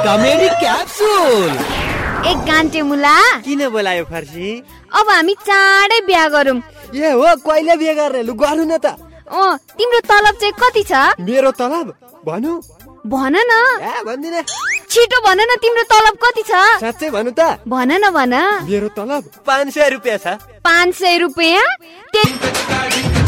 Comedy capsule. एक गान्टे मुला किन बोलायो फर्सी? अब हामी चाँडै बिहा गरौँ। ए हो, कहिले बिहा गर्ने? लु गर्नु न त। तिम्रो तलब चाहिँ कति छ? मेरो तलब भनु? भन न। भन्दिन। छिटो भन न, तिम्रो तलब कति छ? साँच्चै भनु त? भन न भन। मेरो तलब 500 रुपियाँ छ। 500 रुपियाँ?